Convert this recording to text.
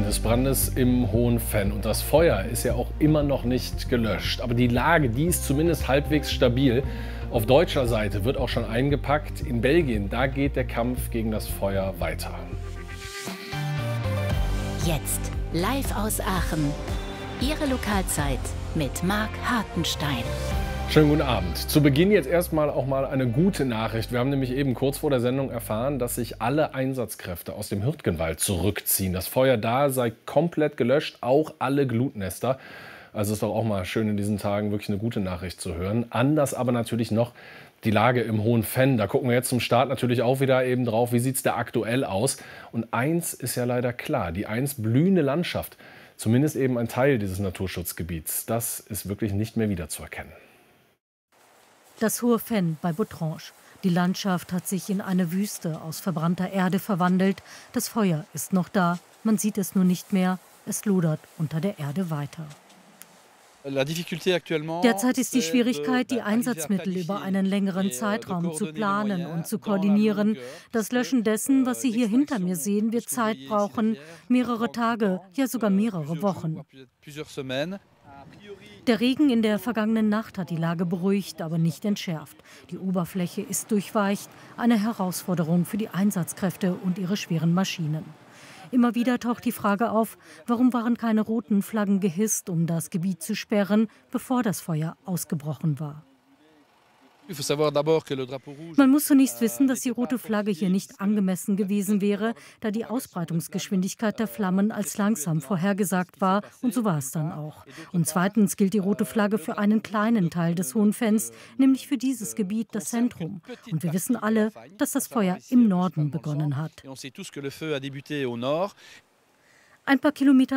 des Brandes im Hohen Venn. Und das Feuer ist ja auch immer noch nicht gelöscht. Aber die Lage, die ist zumindest halbwegs stabil. Auf deutscher Seite wird auch schon eingepackt. In Belgien, da geht der Kampf gegen das Feuer weiter. Jetzt live aus Aachen. Ihre Lokalzeit mit Marc Hartenstein. Schönen guten Abend. Zu Beginn jetzt erstmal auch mal eine gute Nachricht. Wir haben nämlich eben kurz vor der Sendung erfahren, dass sich alle Einsatzkräfte aus dem Hürtgenwald zurückziehen. Das Feuer da sei komplett gelöscht, auch alle Glutnester. Also ist doch auch mal schön in diesen Tagen wirklich eine gute Nachricht zu hören. Anders aber natürlich noch die Lage im Hohen Venn. Da gucken wir jetzt zum Start natürlich auch wieder eben drauf, wie sieht es da aktuell aus. Und eins ist ja leider klar, die einst blühende Landschaft, zumindest eben ein Teil dieses Naturschutzgebiets, das ist wirklich nicht mehr wiederzuerkennen. Das Hohe Venn bei Bottrange. Die Landschaft hat sich in eine Wüste aus verbrannter Erde verwandelt. Das Feuer ist noch da, man sieht es nur nicht mehr. Es lodert unter der Erde weiter. Derzeit ist die Schwierigkeit, die Einsatzmittel über einen längeren Zeitraum zu planen und zu koordinieren. Das Löschen dessen, was Sie hier hinter mir sehen, wird Zeit brauchen, mehrere Tage, ja sogar mehrere Wochen. Der Regen in der vergangenen Nacht hat die Lage beruhigt, aber nicht entschärft. Die Oberfläche ist durchweicht, eine Herausforderung für die Einsatzkräfte und ihre schweren Maschinen. Immer wieder taucht die Frage auf, warum waren keine roten Flaggen gehisst, um das Gebiet zu sperren, bevor das Feuer ausgebrochen war. Man muss zunächst wissen, dass die rote Flagge hier nicht angemessen gewesen wäre, da die Ausbreitungsgeschwindigkeit der Flammen als langsam vorhergesagt war, und so war es dann auch. Und zweitens gilt die rote Flagge für einen kleinen Teil des Hohen Venns, nämlich für dieses Gebiet, das Zentrum. Und wir wissen alle, dass das Feuer im Norden begonnen hat. Ein paar Kilometer